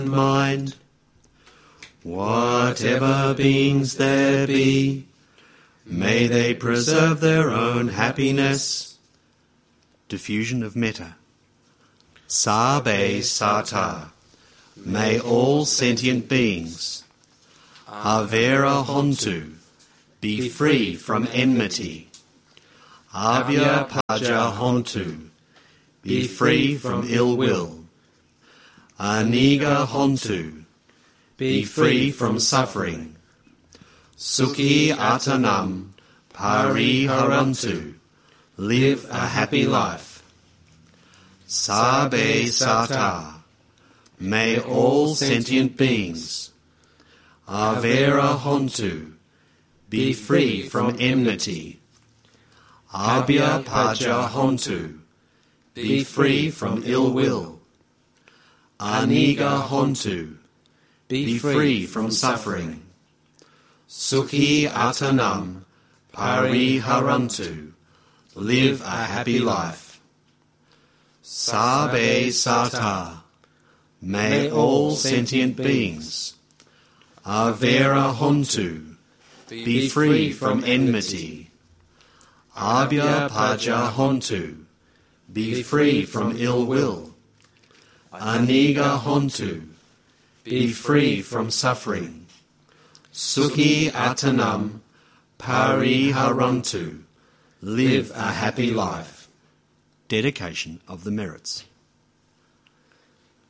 mind. Whatever beings there be, may they preserve their own happiness. Diffusion of metta. Sabbe Sata. May all sentient beings, Avera Hontu, be free from enmity. Avya Paja Hontu, be free from ill will. Aniga Hontu, be free from suffering. Sukhi Atanam, Pariharantu, live a happy life. Sabbe Sata, may all sentient beings, Avera Hontu, be free from enmity. Abhya Paja Hontu, be free from ill will. Aniga Hontu, be free from suffering. Sukhi Atanam, Pariharantu, live a happy life. Sabbe Sata, may all sentient beings, Avera Hontu, be free from enmity. Abhya Paja Hontu, be free from ill will. Aniga Hontu, be free from suffering. Sukhi Atanam, Pariharantu, live a happy life. Dedication of the merits.